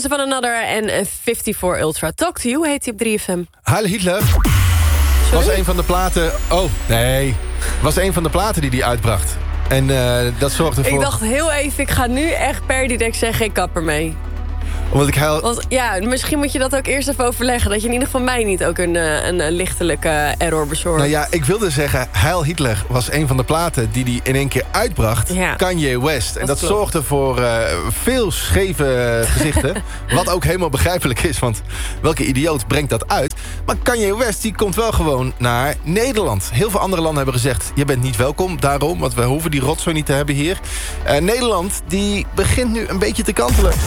Hoorde van Another en 54 Ultra. Talk to You heet hij op 3FM. Heil Hitler was een van de platen... Oh, nee. Was een van de platen die hij uitbracht. En dat zorgde voor... Ik dacht heel even, ik ga nu echt per direct zeggen... ik kap ermee. Omdat ik huil... Want ja, misschien moet je dat ook eerst even overleggen. Dat je in ieder geval mij niet ook een lichtelijke error bezorgt. Nou ja, ik wilde zeggen... Heil Hitler was een van de platen die hij in één keer uitbracht. Ja. Kanye West. En dat klopt. zorgde voor veel scheve gezichten. Wat ook helemaal begrijpelijk is. Want welke idioot brengt dat uit? Maar Kanye West die komt wel gewoon naar Nederland. Heel veel andere landen hebben gezegd... je bent niet welkom daarom. Want we hoeven die rotzooi niet te hebben hier. Nederland die begint nu een beetje te kantelen.